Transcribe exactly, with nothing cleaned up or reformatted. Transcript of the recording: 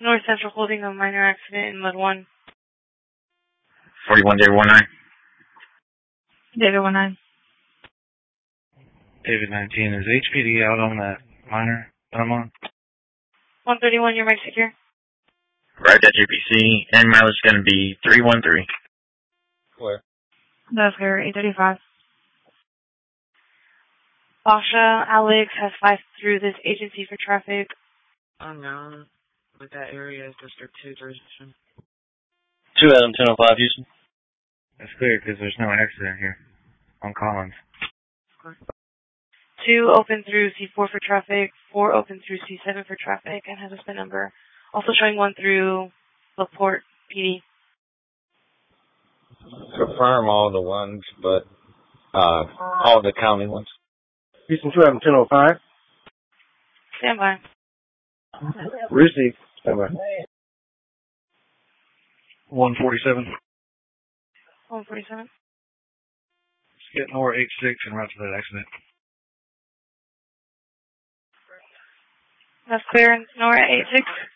North Central holding a minor accident in Mud one. forty-one David one nine. David one nine. David nineteen, is H P D out on that minor that I'm on? one thirty-one, your mic secure. Right at J P C, and mileage is going to be three one three. Where? That's clear, eight thirty-five. Basha, Alex has flashed through this agency for traffic. Unknown. With that area is District two jurisdiction. two Adam ten oh five, Houston. That's clear because there's no accident here on Collins. two open through C four for traffic, four open through C seven for traffic, and has a spin number. Also showing one through LaPorte P D. Confirm all the ones, but uh, all the county ones. Houston two Adam ten oh five. Stand by. Receive. Stand by. one forty-seven. one forty-seven. Let's get Nora eight six and route to that accident. That's clear. Nora eight six.